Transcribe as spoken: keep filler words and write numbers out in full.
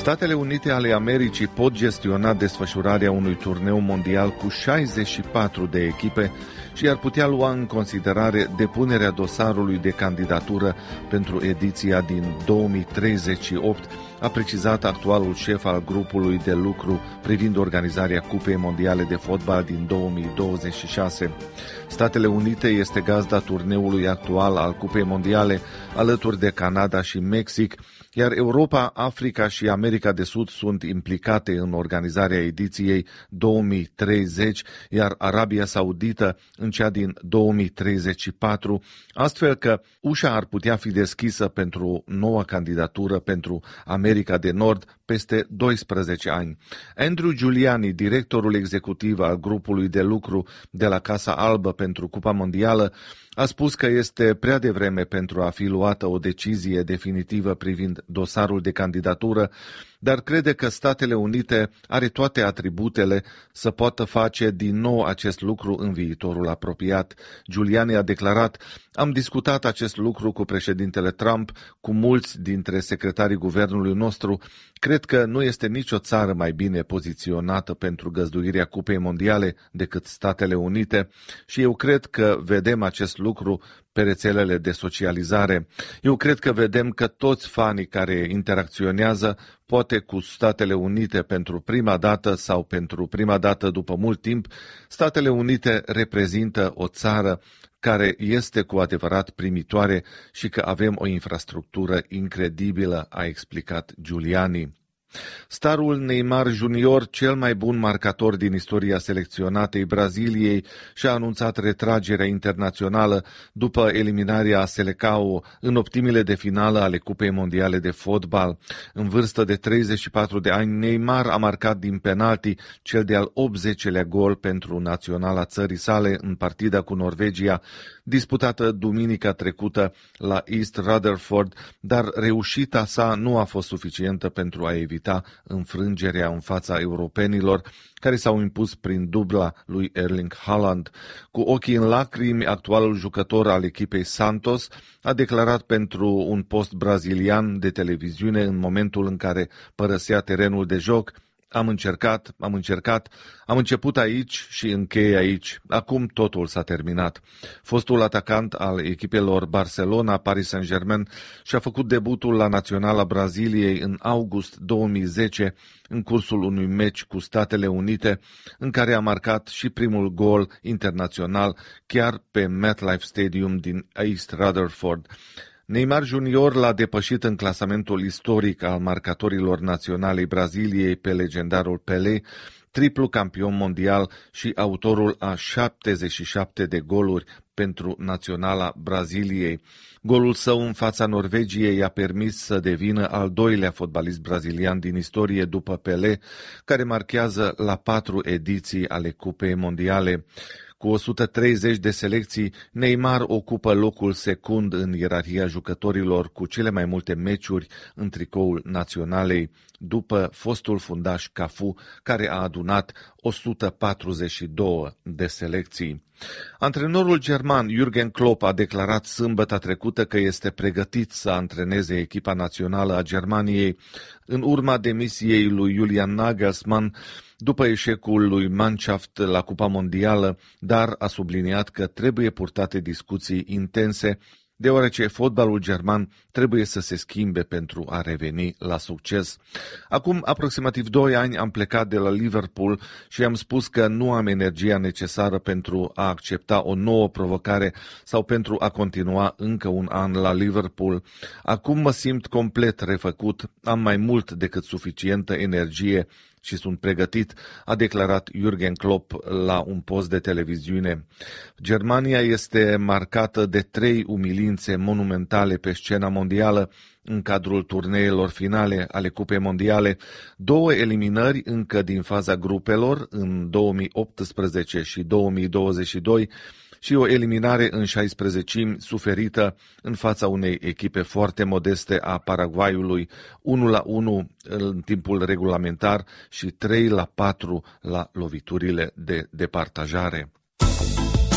Statele Unite ale Americii pot gestiona desfășurarea unui turneu mondial cu șaizeci și patru de echipe și ar putea lua în considerare depunerea dosarului de candidatură pentru ediția din două mii treizeci și opt, a precizat actualul șef al grupului de lucru privind organizarea Cupei Mondiale de Fotbal din două mii douăzeci și șase. Statele Unite este gazda turneului actual al Cupei Mondiale, alături de Canada și Mexic, iar Europa, Africa și America de Sud sunt implicate în organizarea ediției două mii treizeci, iar Arabia Saudită în cea din două mii treizeci și patru, astfel că ușa ar putea fi deschisă pentru noua candidatură pentru America de Nord peste doisprezece ani. Andrew Giuliani, directorul executiv al grupului de lucru de la Casa Albă pentru Cupa Mondială, a spus că este prea devreme pentru a fi luată o decizie definitivă privind dosarul de candidatură, dar crede că Statele Unite are toate atributele să poată face din nou acest lucru în viitorul apropiat. Giuliani a declarat: "Am discutat acest lucru cu președintele Trump, cu mulți dintre secretarii guvernului nostru. Cred că nu este nicio țară mai bine poziționată pentru găzduirea Cupei Mondiale decât Statele Unite și eu cred că vedem acest lucru pe rețelele de socializare. Eu cred că vedem că toți fanii care interacționează, poate cu Statele Unite pentru prima dată sau pentru prima dată după mult timp, Statele Unite reprezintă o țară care este cu adevărat primitoare și că avem o infrastructură incredibilă", a explicat Giuliani. Starul Neymar Junior, cel mai bun marcator din istoria selecționatei Braziliei, și-a anunțat retragerea internațională după eliminarea Selecao în optimile de finală ale Cupei Mondiale de Fotbal. În vârstă de treizeci și patru de ani, Neymar a marcat din penalti cel de-al optzecelea gol pentru naționala țării sale în partida cu Norvegia, disputată duminica trecută la East Rutherford, dar reușita sa nu a fost suficientă pentru a evita înfrângerea în fața europenilor, care s-au impus prin dubla lui Erling Haaland. Cu ochii în lacrimi, actualul jucător al echipei Santos a declarat pentru un post brazilian de televiziune în momentul în care părăsea terenul de joc: Am încercat, am încercat, am început aici și închei aici. Acum totul s-a terminat." Fostul atacant al echipelor Barcelona, Paris Saint-Germain și-a făcut debutul la Naționala Braziliei în august două mii zece, în cursul unui meci cu Statele Unite, în care a marcat și primul gol internațional chiar pe MetLife Stadium din East Rutherford. Neymar Junior l-a depășit în clasamentul istoric al marcatorilor naționalei Braziliei pe legendarul Pelé, triplu campion mondial și autorul a șaptezeci și șapte de goluri pentru naționala Braziliei. Golul său în fața Norvegiei i-a permis să devină al doilea fotbalist brazilian din istorie după Pelé, care marchează la patru ediții ale Cupei Mondiale. Cu o sută treizeci de selecții, Neymar ocupă locul secund în ierarhia jucătorilor cu cele mai multe meciuri în tricoul naționalei, după fostul fundaș Cafu, care a adunat o sută patruzeci și două de selecții. Antrenorul german Jürgen Klopp a declarat sâmbătă trecută că este pregătit să antreneze echipa națională a Germaniei în urma demisiei lui Julian Nagelsmann după eșecul lui Mannschaft la Cupa Mondială, dar a subliniat că trebuie purtate discuții intense, deoarece fotbalul german trebuie să se schimbe pentru a reveni la succes. Acum aproximativ doi ani am plecat de la Liverpool și am spus că nu am energia necesară pentru a accepta o nouă provocare sau pentru a continua încă un an la Liverpool. Acum mă simt complet refăcut, am mai mult decât suficientă energie și sunt pregătit, a declarat Jürgen Klopp la un post de televiziune. Germania este marcată de trei umilințe monumentale pe scena mondială în cadrul turneelor finale ale Cupei Mondiale, două eliminări încă din faza grupelor în două mii optsprezece și două mii douăzeci și doi și o eliminare în șaisprezecimi suferită în fața unei echipe foarte modeste a Paraguayului, unu la unu în timpul regulamentar și trei la patru la loviturile de departajare.